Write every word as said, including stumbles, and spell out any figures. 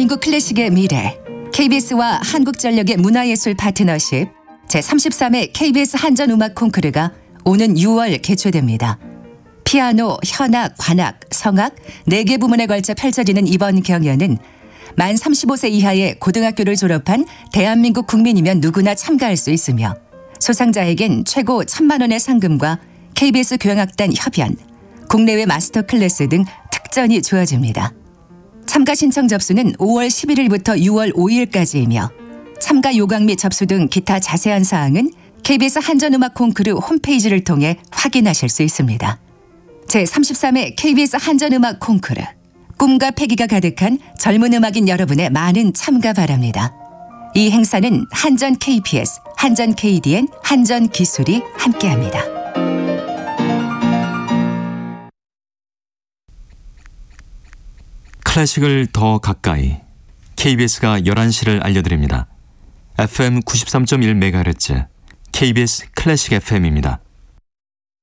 대한민국 클래식의 미래, 케이비에스와 한국전력의 문화예술 파트너십 제삼십삼 회 케이비에스 한전음악 콩쿠르가 오는 유월 개최됩니다. 피아노, 현악, 관악, 성악 네 개 부문에 걸쳐 펼쳐지는 이번 경연은 만 서른다섯 세 이하의 고등학교를 졸업한 대한민국 국민이면 누구나 참가할 수 있으며 수상자에겐 최고 천만 원의 상금과 케이비에스 교향악단 협연, 국내외 마스터 클래스 등 특전이 주어집니다. 참가 신청 접수는 오월 십일일부터 유월 오일까지이며 참가 요강 및 접수 등 기타 자세한 사항은 케이비에스 한전음악 콩쿠르 홈페이지를 통해 확인하실 수 있습니다. 제삼십삼 회 케이비에스 한전음악 콩쿠르, 꿈과 패기가 가득한 젊은 음악인 여러분의 많은 참가 바랍니다. 이 행사는 한전 케이피에스, 한전 케이디엔, 한전 기술이 함께합니다. 클래식을 더 가까이, 케이비에스가 열한 시를 알려드립니다. 에프엠 구십삼 점 일 메가헤르츠 케이비에스 클래식 에프엠입니다.